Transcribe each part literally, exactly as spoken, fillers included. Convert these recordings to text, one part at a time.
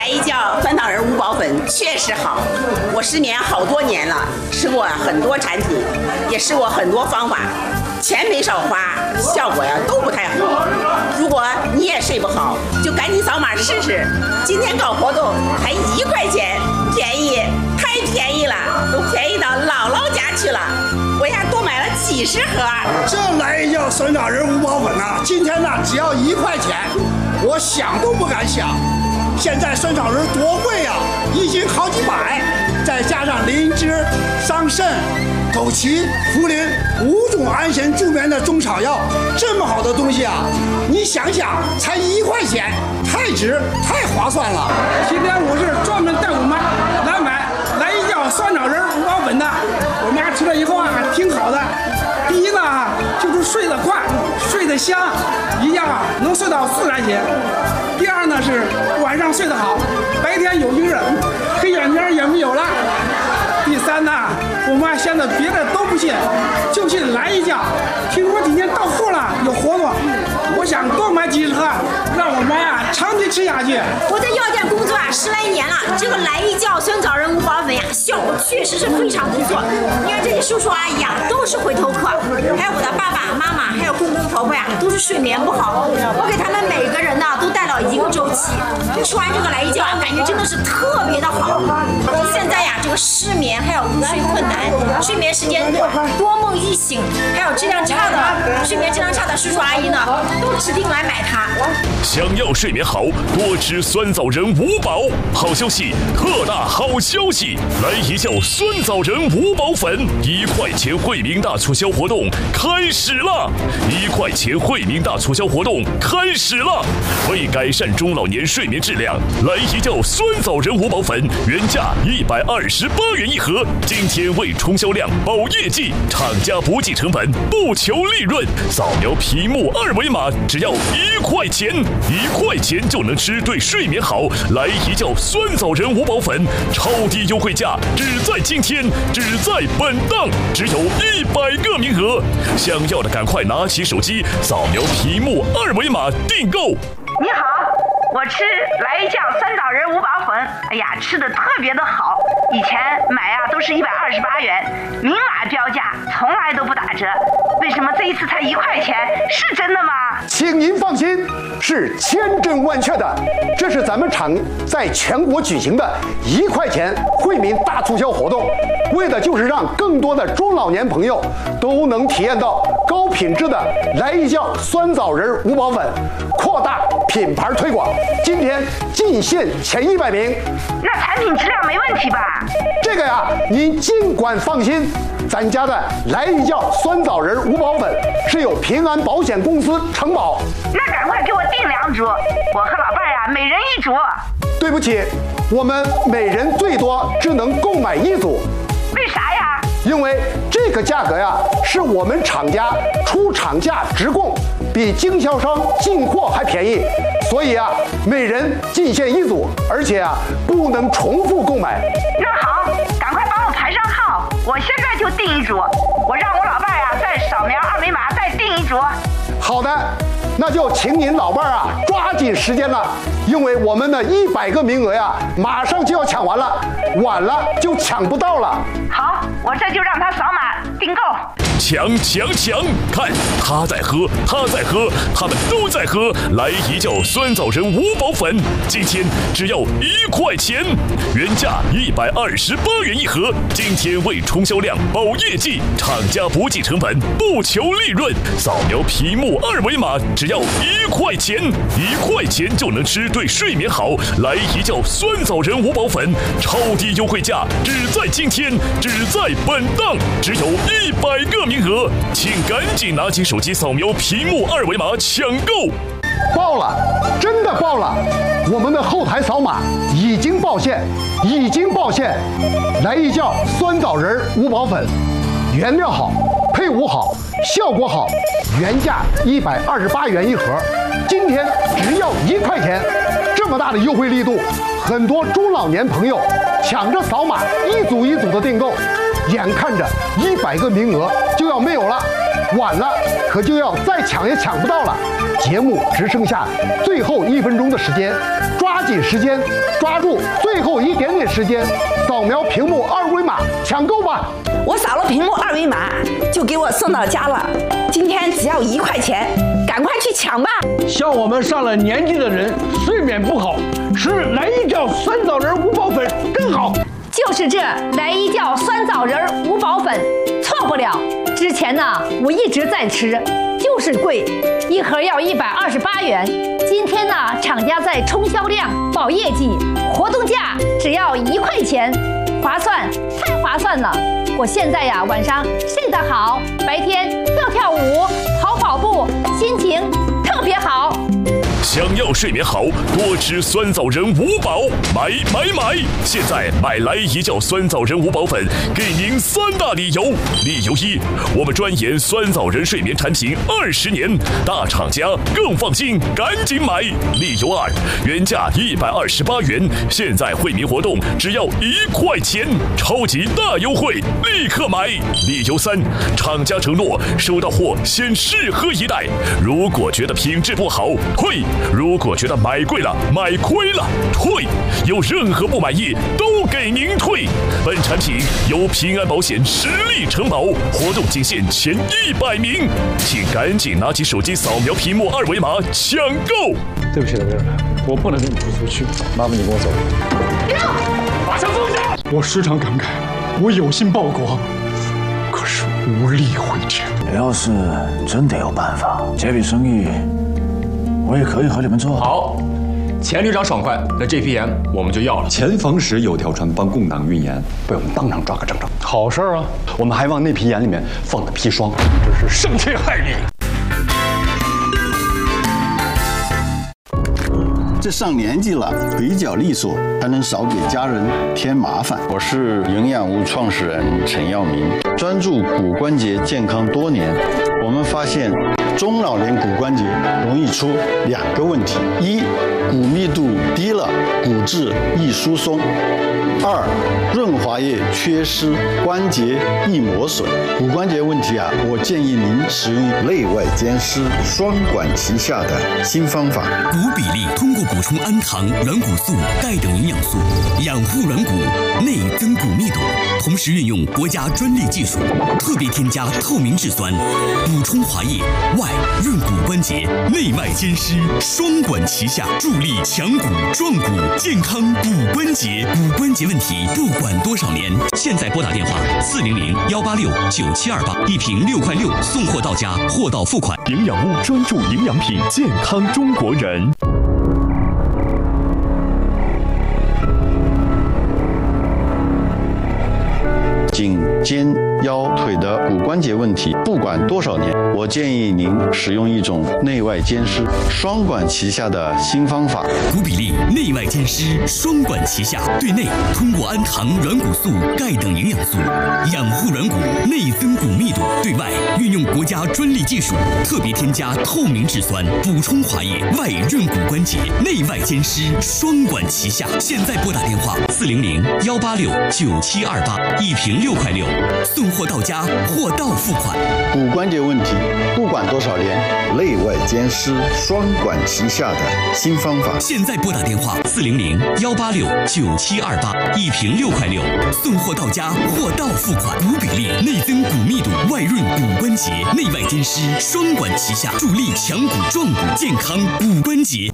来一叫酸枣仁五宝粉确实好，我失眠好多年了，吃过很多产品，也试过很多方法，钱没少花，效果呀都不太好。如果你也睡不好，就赶紧扫码试试。今天搞活动才一块钱，便宜，太便宜了，都便宜到姥姥家去了。我呀多买了几十盒。 这来一叫酸枣仁五宝粉呐，今天呢只要一块钱，我想都不敢想。现在酸枣仁多贵呀、啊，一斤好几百，再加上灵芝、桑葚、枸杞、茯苓五种安神助眠的中草药，这么好的东西啊，你想想，才一块钱，太值，太划算了。 今天我是专门带我妈来买来一叫酸枣仁五宝粉的，我妈吃了以后啊，挺好的。第一呢，就是睡得快，睡得香，一觉啊能睡到自然醒。第二呢是晚上睡得好，白天有精神，黑眼圈也没有了。第三呢，我妈现在别的都不信，就信来一觉。听说今天到货了，有活动，我想多买几十盒，让我妈呀长期吃下去。 我在药店工作啊十来年了，这个来一觉酸枣仁五宝粉呀，效果确实是非常不错。你看这些叔叔阿姨啊，都是回头客，还有我的爸爸妈妈，还有公公婆婆呀，都是睡眠不好。我给他们每个人呢都带了一个周期，吃完这个来一觉啊，感觉真的是特别的好。现在呀，这个失眠还有入睡困难，睡眠时间短，多梦易醒，还有质量差的睡眠质量差的叔叔阿姨呢，都指定来买它。 想要睡眠好，多吃酸枣仁五宝。好消息，特大好消息！来一觉酸枣仁五宝粉，一块钱惠民大促销活动开始了！一块钱惠民大促销活动开始了！为改善中老年睡眠质量，来一觉酸枣仁五宝粉原价一百二十八元一盒，今天为冲销量、保业绩，厂家不计成本，不求利润，扫描屏幕二维码，只要一块钱，一块钱就能吃对睡眠好。来一觉酸枣仁五宝粉，超低优惠价，只在今天，只在本档，只有一百个名额。想要的赶快拿起手机，扫描屏幕二维码订购。 你好，我吃来一觉酸枣仁五宝粉，哎呀，吃的特别的好。以前买呀、啊、都是一百二十八元，明码标价，从来都不打折。为什么这一次才一块钱？是真的吗？ 请您放心，是千真万确的。这是咱们厂在全国举行的一块钱惠民大促销活动，为的就是让更多的中老年朋友都能体验到高品质的来一觉酸枣仁五宝粉，扩大品牌推广。今天进线前一百名， 那产品质量没问题吧？ 这个呀，您尽管放心。咱家的来一觉酸枣仁五宝粉是有平安保险公司承保。 那赶快给我订两组，我和老伴呀每人一组。 对不起，我们每人最多只能购买一组。 为啥呀？ 因为这个价格呀是我们厂家出厂价直供，比经销商进货还便宜，所以啊每人进线一组，而且啊不能重复购买。 那好，赶快帮我排上号，我现在就订一组，我让我老伴呀再扫描二维码再订一组。 好的，那就请您老伴啊抓紧时间了，因为我们的一百个名额呀马上就要抢完了，晚了就抢不到了。 好，我这就让他扫码订购。 抢抢抢！看他在喝，他在喝，他们都在喝。来一觉酸枣仁五宝粉，今天只要一块钱，原价一百二十八元一盒。今天为冲销量、保业绩，厂家不计成本，不求利润。扫描屏幕二维码，只要一块钱，一块钱就能吃对睡眠好。来一觉酸枣仁五宝粉，超低优惠价，只在今天，只在本档，只有一百个名额，请赶紧拿起手机扫描屏幕二维码抢购。 爆了，真的爆了！我们的后台扫码已经爆线，已经爆线。来一觉酸枣仁五宝粉，原料好，配伍好，效果好，原价一百二十八元一盒，今天只要一块钱。这么大的优惠力度，很多中老年朋友抢着扫码，一组一组的订购，眼看着一百个名额就要没有了。 晚了可就要再抢也抢不到了。节目只剩下最后一分钟的时间，抓紧时间，抓住最后一点点时间，扫描屏幕二维码抢购吧！ 我扫了屏幕二维码，就给我送到家了。今天只要一块钱，赶快去抢吧！ 像我们上了年纪的人，睡眠不好，吃来一觉酸枣仁五宝粉更好。 就是这来一觉酸枣仁五宝粉，错不了。之前呢，我一直在吃，就是贵，一盒要一百二十八元。今天呢，厂家在冲销量、保业绩，活动价只要一块钱，划算，太划算了！我现在呀，晚上睡得好，白天跳跳舞、跑跑步，心情特别好。 想要睡眠好，多吃酸枣仁五宝，买买买！现在买来一觉酸枣仁五宝粉，给您三大理由。理由一，我们专研酸枣仁睡眠产品二十年，大厂家更放心，赶紧买。理由二，原价一百二十八元，现在惠民活动只要一块钱，超级大优惠，立刻买。理由三，厂家承诺收到货先试喝一袋，如果觉得品质不好，退。如果觉得买贵了、买亏了，退；有任何不满意，都给您退。本产品由平安保险实力承保，活动仅限前一百名，请赶紧拿起手机扫描屏幕二维码抢购。 对不起了，威尔，我不能跟你出去，麻烦你跟我走。 马上放下！ 我时常感慨，我有心报国，可是无力回天。 要是真的有办法，这笔生意。我也可以和你们做。 好，钱旅长爽快，那这批盐我们就要了。 前方时有条船帮共党运盐，被我们当场抓个正着。好事啊！我们还往那批盐里面放了砒霜，这是生切害你。 这上年纪了，比较利索，才能少给家人添麻烦。我是营养屋创始人陈耀明，专注骨关节健康多年。我们发现，中老年骨关节容易出两个问题：一，骨密度低了，骨质易疏松；二，润滑液缺失，关节易磨损。骨关节问题啊，我建议您使用内外兼施、双管齐下的新方法。 骨比例通过补充氨糖、软骨素、钙等营养素，养护软骨，内增骨密度，同时运用国家专利技术，特别添加透明质酸，补充滑液，外润骨关节，内外兼施，双管齐下，助力强骨壮骨，健康骨关节。骨关节问题不管多少年，现在拨打电话四零零幺八六九七二八，一瓶六块六，送货到家，货到付款。 营养屋专注营养品，健康中国人。 颈、肩、腰、腿的骨关节问题，不管多少年，我建议您使用一种内外兼施、双管齐下的新方法。 骨比例内外兼施，双管齐下，对内通过氨糖、软骨素、钙等营养素养护软骨，内增骨密度；对外运用国家专利技术，特别添加透明质酸，补充滑液，外润骨关节，内外兼施，双管齐下。现在拨打电话四零零幺八六九七二八，一瓶六块六，送货到家，货到付款。 骨关节问题不管多少年，内外兼施、双管齐下的新方法。 现在拨打电话四零零幺八六九七二八，一瓶六块六，送货到家，货到付款。骨比例内增骨密度，外润骨关节，内外兼施，双管齐下，助力强骨壮骨，健康骨关节。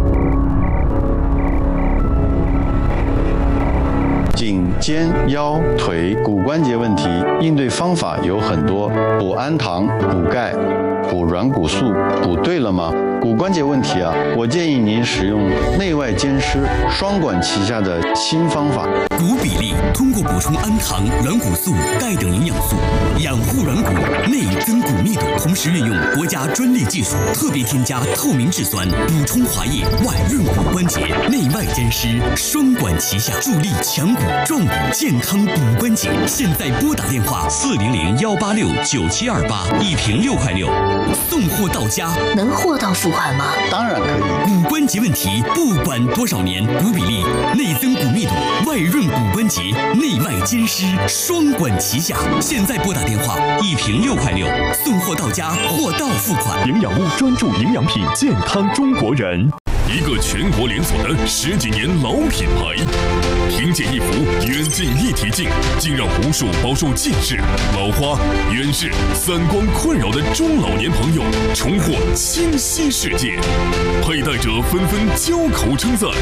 颈、肩、腰、腿骨关节问题应对方法有很多，补氨糖、补钙、补软骨素，补对了吗？骨关节问题啊，我建议您使用内外兼施、双管齐下的新方法。 骨比例通过补充氨糖、软骨素、钙等营养素，养护软骨，内增骨密度，同时运用国家专利技术，特别添加透明质酸，补充滑液，外润骨关节，内外兼施，双管齐下，助力强骨壮骨，健康骨关节。现在拨打电话四零零幺八六九七二八，一瓶六块六，送货到家。 能货到付款吗？ 当然可以。 骨关节问题不管多少年，骨比例内增骨密度，外润骨关关节，内外兼施，双管齐下。现在拨打电话，一瓶六块六，送货到家货到付款。 营养屋专注营养品，健康中国人。一个全国连锁的十几年老品牌，听见一幅远近一体镜，竟让无数饱受近视、老花、远视、散光困扰的中老年朋友重获清晰世界，佩戴者纷纷交口称赞。